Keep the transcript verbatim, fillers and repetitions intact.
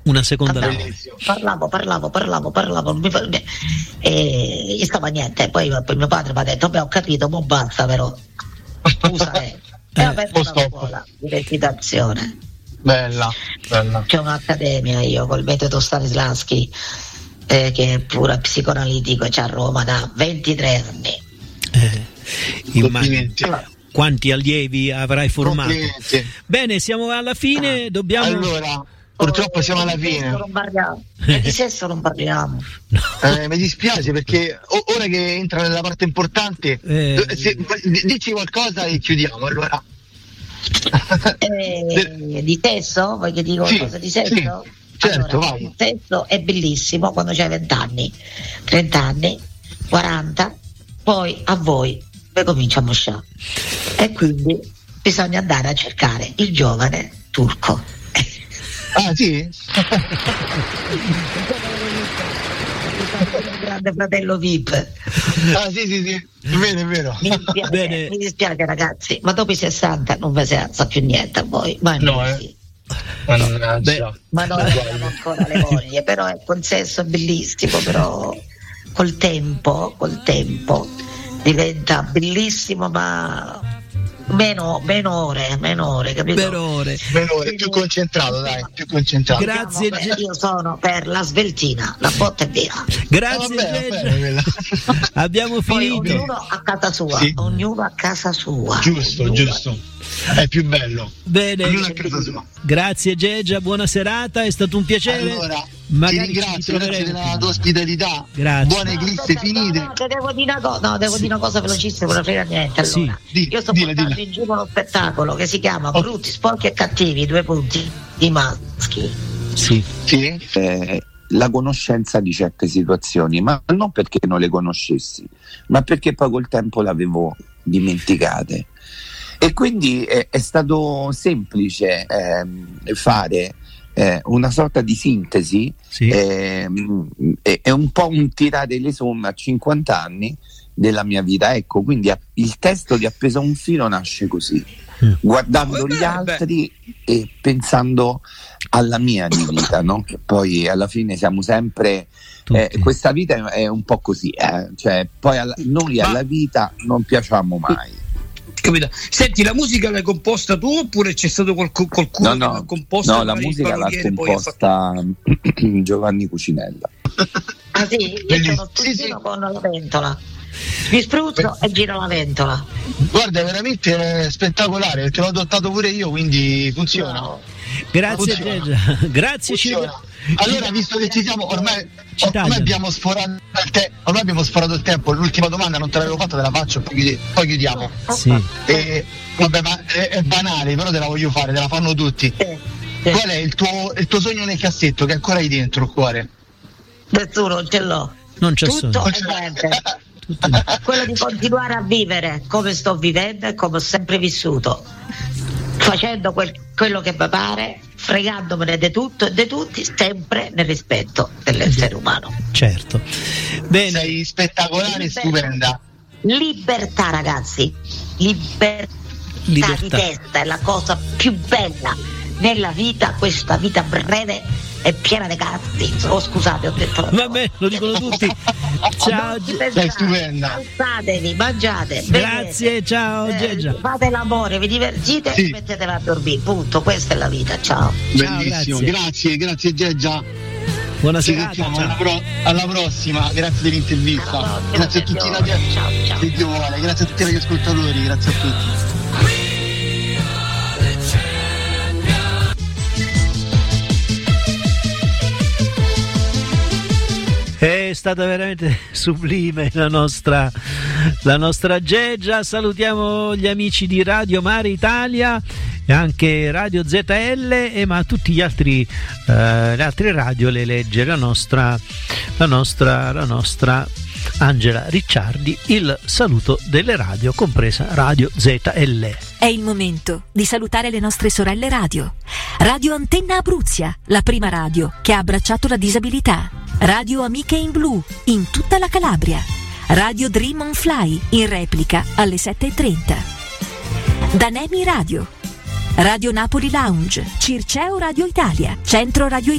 una seconda Andavo, parlavo, parlavo, parlavo, parlavo, non mi fa- e gli stava niente. Poi, poi mio padre mi ha detto: beh, ho capito, mo basta, però. Scusa, eh. E ho aperto una scuola di recitazione. Bella, bella. C'è un'accademia io col metodo Stanislavski, eh, che è pure psicoanalitico, c'è a Roma da ventitré anni. Eh, immagino. Quanti allievi avrai formato? Bene, siamo alla fine, Ah, dobbiamo... Allora, purtroppo siamo alla fine. Non parliamo. E di sesso non parliamo. No. Eh, mi dispiace perché o- ora che entra nella parte importante, Eh. se, d- dici qualcosa e chiudiamo allora. Eh, di sesso? Vuoi che dica qualcosa Sì, di sesso? sì, certo, Allora, vai. il sesso è bellissimo quando c'hai venti anni, trenta anni, quaranta, poi a voi poi comincia a mosciare. E quindi bisogna andare a cercare il giovane turco. Ah sì? Il grande fratello V I P. Ah sì sì sì, è vero è vero. Mi dispiace, Bene. mi dispiace ragazzi, ma dopo i sessanta non vi si alza più niente a voi. Ma No, non eh. sì. Mannaggia. Ma noi abbiamo ancora le voglie, però ecco, il sesso è bellissimo, però col tempo, col tempo diventa bellissimo, ma meno, meno ore, meno ore, capito? Per ore. Meno ore, più concentrato, dai, più concentrato. Grazie, Diciamo, beh, io sono per la sveltina, la botta è vera. Grazie, Eh, vabbè, Geggia. vabbè, quella. Abbiamo Poi finito. ognuno a casa sua, Sì. ognuno a casa sua. Giusto, ognuno. giusto. È più bello. Bene, Ognuno a casa sua. grazie Geggia, buona serata, è stato un piacere. Allora, Magari ti ci ringrazio, grazie ritroveremo. della tua ospitalità. Grazie. Buone No, glisse aspetta, finite. No, no, devo dire una cosa, no, devo Sì. dire una cosa velocissima, non frega niente. Sì. Allora, Di- io sto dilla, portando dilla. in giro uno spettacolo che si chiama Oh. Brutti, sporchi e cattivi, due punti, i maschi. Sì. Sì? eh, la conoscenza di certe situazioni, ma non perché non le conoscessi, ma perché poi col tempo le avevo dimenticate. E quindi eh, è stato semplice ehm, fare eh, una sorta di sintesi, Sì. ehm, è, è un po' un tirare le somme a cinquanta anni della mia vita. Ecco, quindi a- il testo di Appeso a un filo nasce così, Mm. guardando No, gli beh, altri e pensando alla mia di vita, no? Che poi alla fine siamo sempre eh, Tutti. questa vita è, è un po' così, eh? Cioè poi alla- noi Ma- alla vita non piacciamo mai. Capito? Senti, la musica l'hai composta tu oppure c'è stato qualcu- qualcuno No, che no, l'ha composta? no, la magari il musica l'ha paroliere poi ha fatto- composta Giovanni Cucinella. Ah sì? Io Bellissimo. sono Sì, tuttino sì. con la ventola. Mi spruzzo e giro la ventola. Guarda, è veramente eh, spettacolare perché l'ho adottato pure io, quindi funziona. No. Grazie Funziona. Geggia. Grazie. ci- Funziona. Allora, visto che ci siamo, ormai, Ci ormai tagliano. abbiamo sforato il te- ormai abbiamo sforato il tempo. L'ultima domanda non te l'avevo fatta, te la faccio, poi, chiudi- poi chiudiamo. Sì. E, vabbè, ma è, è banale, però te la voglio fare, te la fanno tutti. Sì, sì. Qual è il tuo, il tuo sogno nel cassetto che ancora hai dentro il cuore? Nessuno non ce l'ho. Non c'è Tutto solo. è niente. Quello di continuare a vivere come sto vivendo e come ho sempre vissuto, facendo quel- quello che mi pare, fregandomene di tutto e di tutti, sempre nel rispetto dell'essere umano. Certo. Bene. Sei spettacolare e stupenda. Libertà, ragazzi, libertà, Libertà. di testa è la cosa più bella nella vita. Questa vita breve è piena di cazzi. Oh, scusate, ho detto la Vabbè, lo dicono tutti. Ciao. Non ci Ge- pensate, Sei stupenda. alzatevi, mangiate, Grazie, bevete, ciao eh, Geggia. fate l'amore, vi divertite Sì. e mettetevi a dormire, punto. Questa è la vita, ciao. Bellissimo, grazie. grazie, grazie Geggia. Buona Ci serata. sentiamo alla, Ciao. pro- alla prossima, grazie dell'intervista. Alla prossima, Grazie a tutti i Dio. radio- Ciao, ciao. se Dio vuole, grazie a tutti gli ascoltatori, grazie a tutti. È stata veramente sublime la nostra, la nostra Geggia. Salutiamo gli amici di Radio Mare Italia e anche Radio Z L, e ma tutti gli altri, eh, le altre radio le legge la nostra, la nostra, la nostra Angela Ricciardi. Il saluto delle radio, compresa Radio Z L. È il momento di salutare le nostre sorelle radio. Radio Antenna Abruzia, la prima radio che ha abbracciato la disabilità. Radio Amiche in Blu, in tutta la Calabria. Radio Dream on Fly, in replica alle sette e trenta. Danemi Radio. Radio Napoli Lounge, Circeo Radio Italia, Centro Radio Italia.